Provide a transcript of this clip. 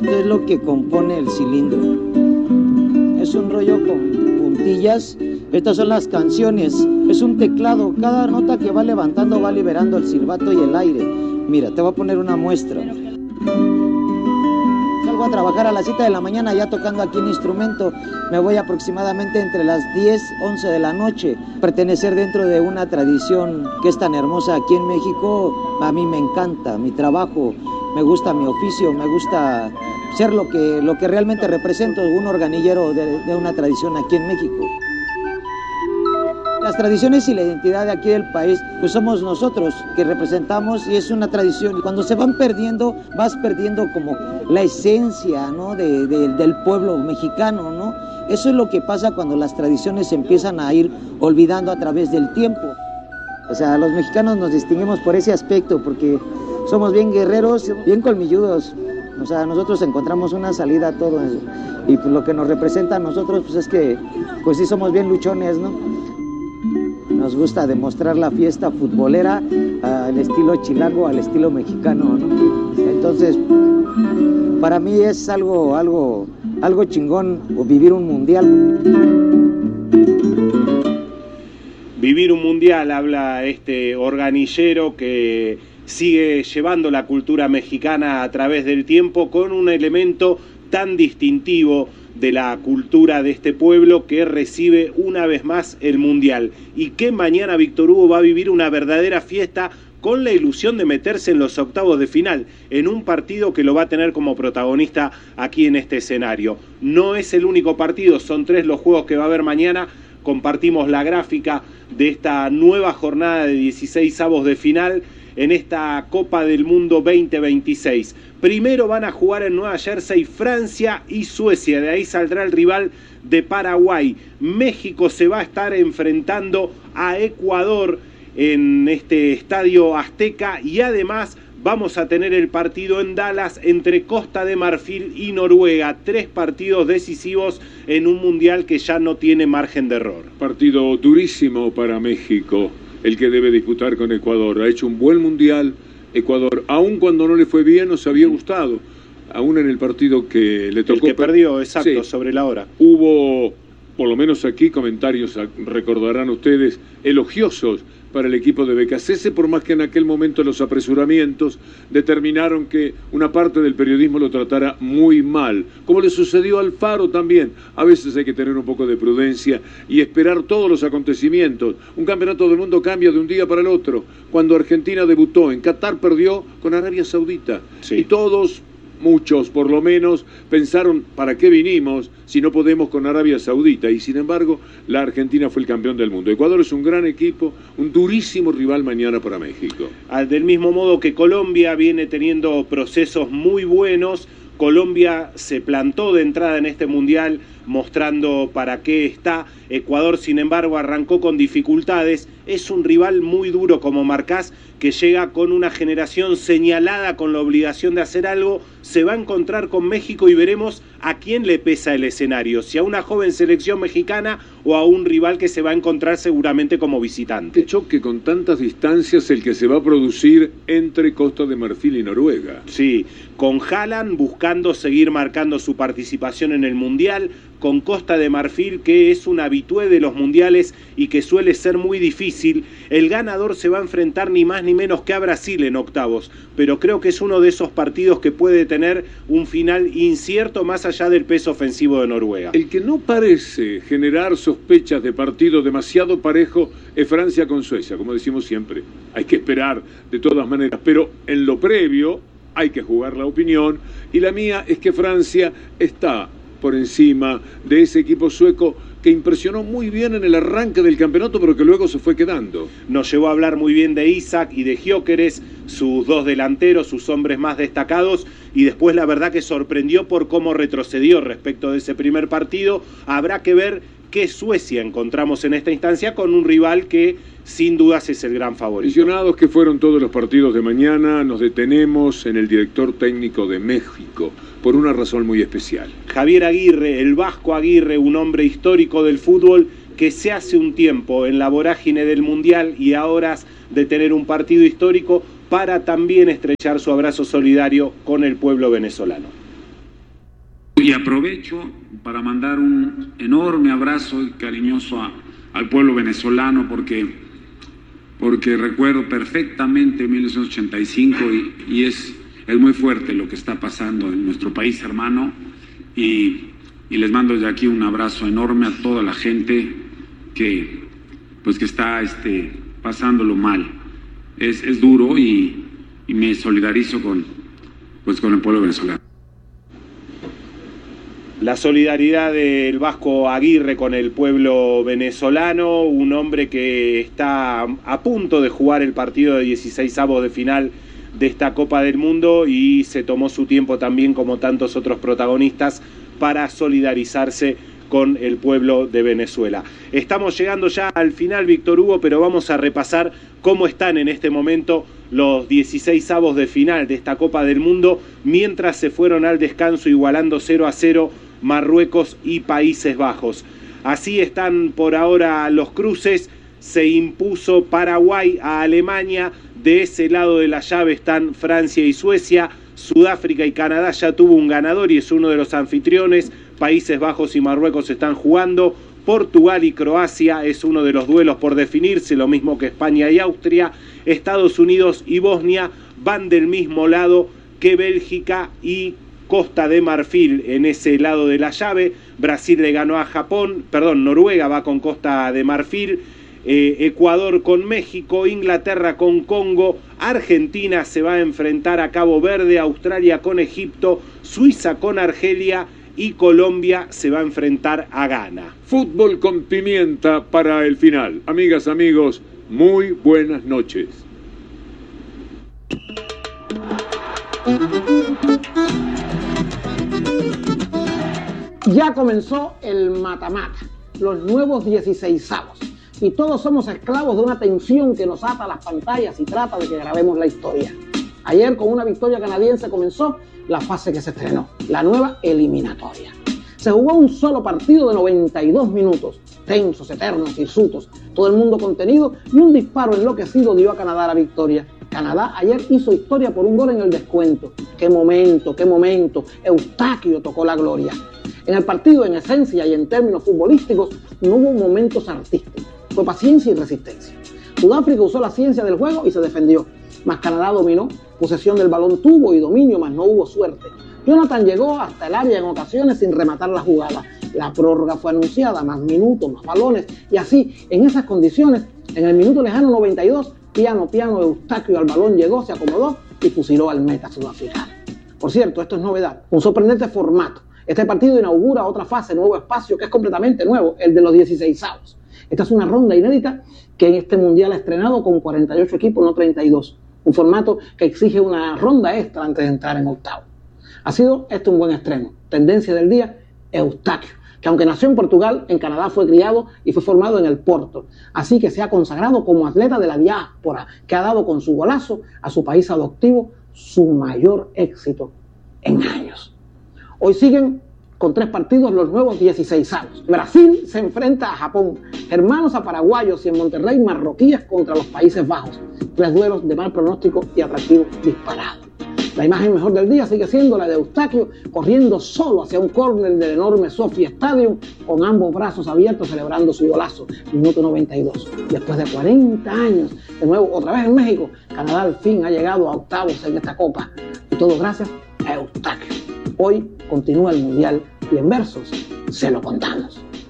Esto es lo que compone el cilindro. Es un rollo con puntillas. Estas son las canciones. Es un teclado. Cada nota que va levantando va liberando el silbato y el aire. Mira, te voy a poner una muestra. Salgo a trabajar a las 7 de la mañana ya tocando aquí un instrumento. Me voy aproximadamente entre las 10, 11 de la noche. Pertenecer dentro de una tradición que es tan hermosa aquí en México, a mí me encanta. Mi trabajo, me gusta mi oficio, me gusta ser lo que realmente represento, un organillero de una tradición aquí en México. Las tradiciones y la identidad de aquí del país, pues somos nosotros que representamos y es una tradición. Y cuando se van perdiendo, vas perdiendo como la esencia, ¿no? del pueblo mexicano, ¿no? Eso es lo que pasa cuando las tradiciones se empiezan a ir olvidando a través del tiempo. O sea, los mexicanos nos distinguimos por ese aspecto, porque somos bien guerreros, bien colmilludos. O sea, nosotros encontramos una salida a todo eso. Y pues, lo que nos representa a nosotros, pues es que, pues sí somos bien luchones, ¿no? Nos gusta demostrar la fiesta futbolera al estilo chilango, al estilo mexicano, ¿no? Entonces, para mí es algo chingón vivir un mundial. Vivir un mundial, habla este organillero que sigue llevando la cultura mexicana a través del tiempo con un elemento tan distintivo de la cultura de este pueblo que recibe una vez más el Mundial y que mañana Víctor Hugo va a vivir una verdadera fiesta con la ilusión de meterse en los octavos de final en un partido que lo va a tener como protagonista aquí en este escenario. No es el único partido, son 3 los juegos que va a haber mañana. Compartimos la gráfica de esta nueva jornada de 16avos de final en esta Copa del Mundo 2026. Primero van a jugar en Nueva Jersey Francia y Suecia, de ahí saldrá el rival de Paraguay. México se va a estar enfrentando a Ecuador en este estadio Azteca y además vamos a tener el partido en Dallas entre Costa de Marfil y Noruega. 3 partidos decisivos en un mundial que ya no tiene margen de error. Partido durísimo para México, el que debe disputar con Ecuador. Ha hecho un buen mundial Ecuador, aun cuando no le fue bien, nos había gustado. Aún en el partido que le tocó. El que perdió, exacto, sí, sobre la hora. Hubo, por lo menos aquí, comentarios, recordarán ustedes, elogiosos para el equipo de Becasese, por más que en aquel momento los apresuramientos determinaron que una parte del periodismo lo tratara muy mal, como le sucedió al Faro también. A veces hay que tener un poco de prudencia y esperar todos los acontecimientos. Un campeonato del mundo cambia de un día para el otro. Cuando Argentina debutó en Qatar, perdió con Arabia Saudita. Sí. Y todos, muchos por lo menos, pensaron, ¿para qué vinimos si no podemos con Arabia Saudita? Y sin embargo, la Argentina fue el campeón del mundo. Ecuador es un gran equipo, un durísimo rival mañana para México. Del mismo modo que Colombia viene teniendo procesos muy buenos, Colombia se plantó de entrada en este mundial mostrando para qué está. Ecuador, sin embargo, arrancó con dificultades. Es un rival muy duro, como marcás, que llega con una generación señalada con la obligación de hacer algo. Se va a encontrar con México y veremos a quién le pesa el escenario, si a una joven selección mexicana o a un rival que se va a encontrar seguramente como visitante. Qué choque con tantas distancias el que se va a producir entre Costa de Marfil y Noruega. Sí, con Haaland buscando seguir marcando su participación en el Mundial, con Costa de Marfil, que es un habitué de los mundiales y que suele ser muy difícil. El ganador se va a enfrentar ni más ni menos que a Brasil en octavos, pero creo que es uno de esos partidos que puede tener un final incierto más allá del peso ofensivo de Noruega. El que no parece generar sospechas de partido demasiado parejo es Francia con Suecia, como decimos siempre. Hay que esperar de todas maneras, pero en lo previo hay que jugar la opinión, y la mía es que Francia está por encima de ese equipo sueco que impresionó muy bien en el arranque del campeonato, pero que luego se fue quedando. Nos llevó a hablar muy bien de Isaac y de Gyökeres, sus 2 delanteros, sus hombres más destacados, y después la verdad que sorprendió por cómo retrocedió respecto de ese primer partido. Habrá que ver qué Suecia encontramos en esta instancia con un rival que sin dudas es el gran favorito. Visionados que fueron todos los partidos de mañana, nos detenemos en el director técnico de México, por una razón muy especial. Javier Aguirre, el Vasco Aguirre, un hombre histórico del fútbol que se hace un tiempo en la vorágine del Mundial y a horas de tener un partido histórico para también estrechar su abrazo solidario con el pueblo venezolano. Y aprovecho para mandar un enorme abrazo y cariñoso al pueblo venezolano porque recuerdo perfectamente 1985 y es muy fuerte lo que está pasando en nuestro país hermano y les mando de aquí un abrazo enorme a toda la gente que está pasándolo mal. Es duro y me solidarizo con el pueblo venezolano. La solidaridad del Vasco Aguirre con el pueblo venezolano, un hombre que está a punto de jugar el partido de 16avos de final de esta Copa del Mundo y se tomó su tiempo también, como tantos otros protagonistas, para solidarizarse con el pueblo de Venezuela. Estamos llegando ya al final, Víctor Hugo, pero vamos a repasar cómo están en este momento los 16avos de final de esta Copa del Mundo, mientras se fueron al descanso igualando 0-0 Marruecos y Países Bajos. Así están por ahora los cruces. Se impuso Paraguay a Alemania. De ese lado de la llave están Francia y Suecia. Sudáfrica y Canadá ya tuvo un ganador y es uno de los anfitriones. Países Bajos y Marruecos están jugando. Portugal y Croacia es uno de los duelos por definirse, lo mismo que España y Austria. Estados Unidos y Bosnia van del mismo lado que Bélgica y Costa de Marfil en ese lado de la llave. Brasil le ganó a Noruega va con Costa de Marfil. Ecuador con México, Inglaterra con Congo, Argentina se va a enfrentar a Cabo Verde, Australia con Egipto, Suiza con Argelia y Colombia se va a enfrentar a Ghana. Fútbol con pimienta para el final. Amigas, amigos, muy buenas noches. Ya comenzó el mata-mata, los nuevos 16avos. Y todos somos esclavos de una tensión que nos ata a las pantallas y trata de que grabemos la historia. Ayer, con una victoria canadiense, comenzó la fase que se estrenó, la nueva eliminatoria. Se jugó un solo partido de 92 minutos, tensos, eternos, hirsutos, todo el mundo contenido y un disparo enloquecido dio a Canadá la victoria. Canadá ayer hizo historia por un gol en el descuento. ¡Qué momento, qué momento! Eustaquio tocó la gloria. En el partido, en esencia y en términos futbolísticos, no hubo momentos artísticos. Fue paciencia y resistencia. Sudáfrica usó la ciencia del juego y se defendió. Mas Canadá dominó, posesión del balón tuvo y dominio, mas no hubo suerte. Jonathan llegó hasta el área en ocasiones sin rematar la jugada. La prórroga fue anunciada, más minutos, más balones. Y así, en esas condiciones, en el minuto lejano 92, piano, Eustaquio al balón llegó, se acomodó y fusiló al meta sudafricano. Por cierto, esto es novedad, un sorprendente formato. Este partido inaugura otra fase, nuevo espacio, que es completamente nuevo, el de los 16avos. Esta es una ronda inédita que en este mundial ha estrenado con 48 equipos, no 32. Un formato que exige una ronda extra antes de entrar en octavo. Ha sido un buen estreno. Tendencia del día, Eustaquio, que aunque nació en Portugal, en Canadá fue criado y fue formado en el Porto. Así que se ha consagrado como atleta de la diáspora, que ha dado con su golazo a su país adoptivo su mayor éxito en años. Hoy siguen con 3 partidos los nuevos 16avos. Brasil se enfrenta a Japón, hermanos a paraguayos y en Monterrey marroquíes contra los Países Bajos. 3 duelos de mal pronóstico y atractivo disparado. La imagen mejor del día sigue siendo la de Eustaquio corriendo solo hacia un córner del enorme Sophie Stadium con ambos brazos abiertos celebrando su golazo. Minuto 92. Después de 40 años, de nuevo otra vez en México, Canadá al fin ha llegado a octavos en esta Copa. Y todo gracias a Eustaquio. Hoy continúa el Mundial y en versos se lo contamos.